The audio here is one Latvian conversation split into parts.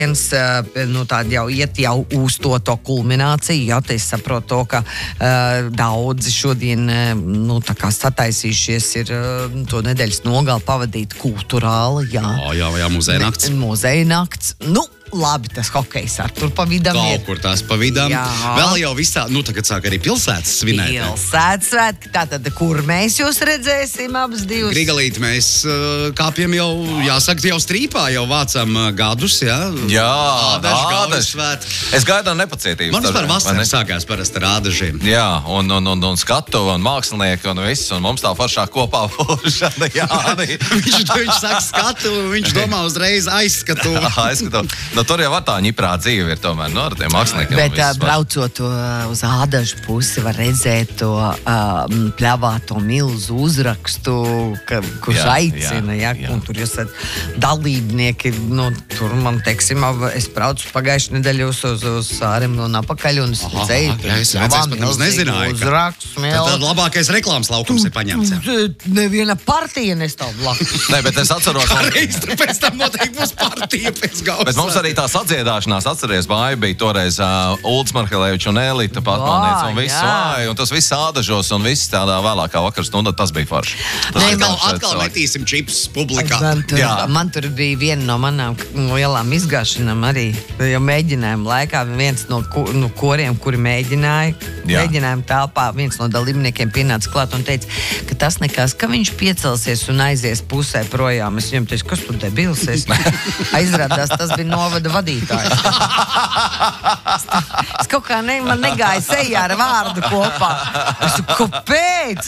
Nu, tāda jau iet uz to kulmināciju, jā, te es saprotu to, ka daudzi šodien, nu, tā kā sataisījušies ir to nedēļas nogali pavadīt kulturāli, jā. Jā, muzeja nakts. Muzeja nakts, nu, labi, tas hokejs ar tur pa vidam ir. Kaut kur tās pa vidam. Jā. Vēl jau visā, nu, tagad sāk arī pilsētas svinēt. Pilsētas svētki, tātad, kur mēs jūs redzēsim abas divas? Grigalīt, mēs kāpjam jau, jāsaka, jau strīpā, jau vācam gadus, jā? Jā, Ādaži. Es gaidu nepacietību. Man vispār vasarā sākās parasti ar ādažiem. Jā, un skatu, un mākslinieki, un viss, un mums tā foršā kopā būšana, jā. viņš saka skatu, viņš domā uzreiz aizskatu. Aizskatu. Nu, tur jau var tā ņiprā dzīve ir tomēr, nu, ar tiem māksliniekiem. Bet braucot uz ādažu pusi var redzēt to pļavāto milzu uzrakstu, kurš aicina, jā, un tur esat dalībnieki, nu, tur man, teiksim, es braucu pagājušajā nedēļu uz āriem un apakaļ, un es redzēju, es pat nemaz nezināju, tad labākais reklāmas laukums ir paņemts, jā. Neviena partija nestāv blakus. Nē, bet es atceros... Pareiz, pēc tam noteikti būs partija pēc galvas. Bet mums arī tā sadziedāšanās, atceries, māja bija toreiz Ulds Markelēvičs un Elita patmanīca un viss vāja, un tas viss ādažos un viss tādā vēlākā vakar stunda, tas bija forši. Atkal metīsim čips publikā. Man tur bija viena no manām lielām izgāšanām arī, jo mēģinājumu laikā viens no koriem, kuri mēģinājumu telpā, viens no dalībniekiem pienāca klāt un teica, ka tas nekas, ka viņš piecelsies un aizies pusē projām. Es viņam teicu, kas tu debils esi? Aizrādās, tas bija novada vadītājs. Es kaut kā man negāja sejā ar vārdu kopā. Es saku, kāpēc?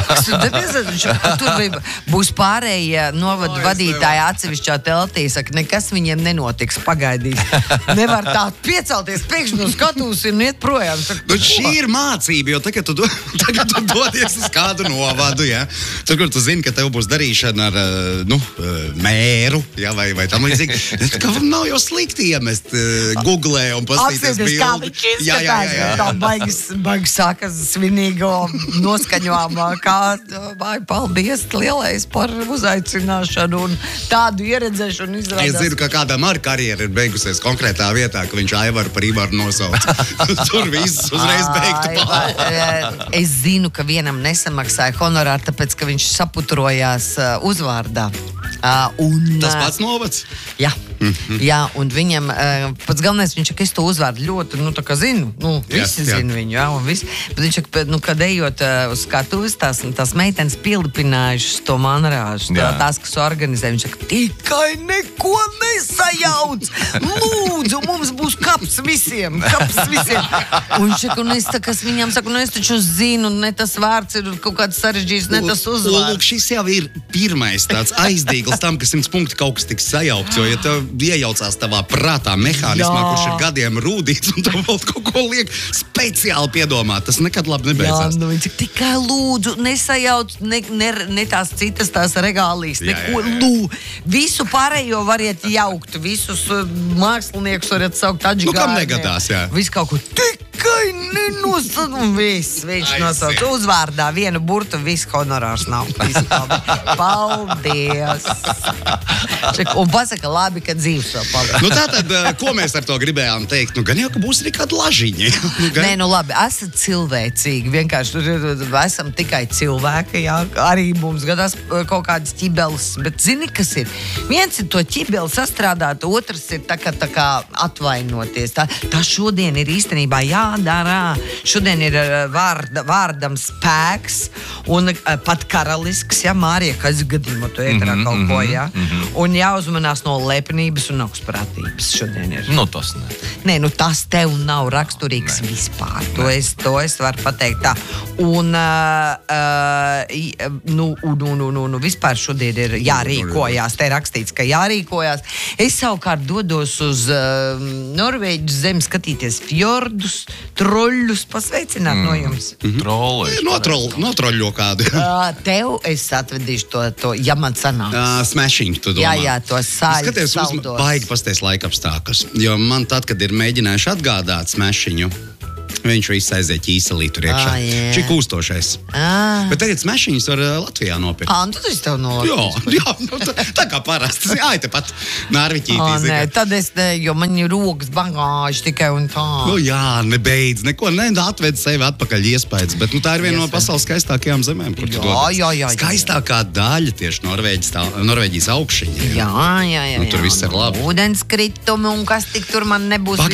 Tur būs pārējie novada vadītāji atsevišķā teltī. Saka, nekas viņiem nenotiks, pagaidīs. Nevar tā piecelties pēkšņi no skatūs un iet projām. Nu, šī ir mācība, jo tagad tu dodies uz kādu novadu, ja? Tur, kur tu zini, ka tev būs darīšana ar, mēru, ja, vai tam līdzīgi. Ka nav jau slikti iemest Googlē un pastīties bildi. Kā viņš izskatās, tā baigas sākas svinīgo noskaņojumā, kā paldies lielais par uzaicināšanu un tādu ieredzēšanu izrādās. Es zinu, ka kādam ar karjeru ir beigusies konkrētā vietā, ka viņš Aivaru par Ivaru nosauc. Tur viss uzreiz beigtu pār. Es zinu, ka vienam nesamaksāja honorāru, tāpēc, ka viņš saputrojās uzvārdā. Tas pats novads? Jā. Jā, un viņam pats galvenais, viņš saka, es to uzvārdu ļoti, tā kā zinu, visi zina viņu, jā, un visi, bet viņš saka, kad ejot uz skatuves, tās meitenes pildipinājušas to manrāžu, tās, kas organizē, viņš saka, tikai neko nesajauc, lūdzu, mums būs kaps visiem, un viņš saka, un es viņam saku, es taču zinu, ne tas vārds ir kaut kāds sarežģīts, ne tas uzvārds. Lūk, šis jau ir pirmais tāds aizdīgls tam, ka 100 punkti kaut kas tiks sajaukts, jo, ja tev iejaucās tavā prātā mehānismā, kurš ir gadiem rūdīts, un tev vēl kaut ko liek speciāli piedomāt. Tas nekad labi nebeidzās. Jā, viņš tikai lūdzu, nesajauc ne tās citas tās regālijas, neko visu pārējo variet jaukt, visus māksliniekus variet saukt atžigāni. Kam negadās, jā. Visu kaut ko tikai nenosad, un viss, viņš nosauc uzvārdā vienu burtu, viss honorārs nav. Paldies! Un pasaka labi, ka dzīves vēl paldies. Tātad, ko mēs ar to gribējām teikt? Gan jau, ka būs arī kāda lažiņa. Nē, labi, esat cilvēcīgi. Vienkārši esam tikai cilvēki, jā. Arī mums gadās kaut kādas ķibeles. Bet zini, kas ir? Viens ir to ķibeli sastrādāt, otrs ir tā kā atvainoties. Tā šodien ir īstenībā jādara. Šodien ir vārdam spēks un pat karalisks, jā, Mārija, kas gadījumā to ēterā kaut ko, jā. Un jāuzmanās no lepnības un augstprātības šodien ir. Tas ne. Nē, tas tev nav raksturīgs vispār. To es varu pateikt tā. Un vispār šodien ir jārīkojās. Te rakstīts, ka jārīkojās. Es savukārt dodos uz Norvēģu zemi skatīties fjordus, troļļus, pasveicināt no jums. Trolli. Notroļļo kādu. Tev es atvedīšu to, ja man sanāk. Smashing, tu domā. Jā, to sāļu skaties, saldos. Baigi pasties laikapstākļus. Jo man tad, kad ir mēģinājuši atgādāt smashiņu, Viņš viss aiziet ķīselī tur iekšā. Šī kūstošais. Bet tagad smešiņas var Latvijā nopirkt. Tu taču tev no Latvijas. Jā, tā kā parasti. Tepat Nārviķītī. Nē, tad es ne, jo man ir rokas bagāži tikai un tā. Jā, nebeidz, neko, atved sevi atpakaļ iespējas, bet tā ir viena no pasaules skaistākajām zemēm, kur tu dodies. Skaistākā daļa tieši Norvēģijas augšiņa. Jā. Tur viss ir labi. Ūdenskritumi un kas tik tur man nebūs.